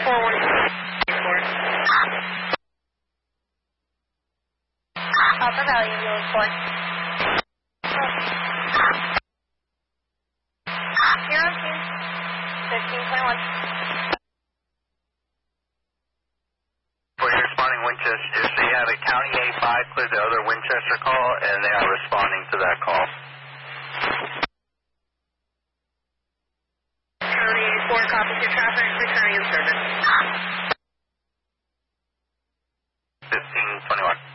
Alpha Valley, ambulance 4. You're on scene. 1521. For your responding Winchester, so you have a County A5 clear the other Winchester call, and they are responding to that call. County A4 copies your traffic, returning in service. 1521.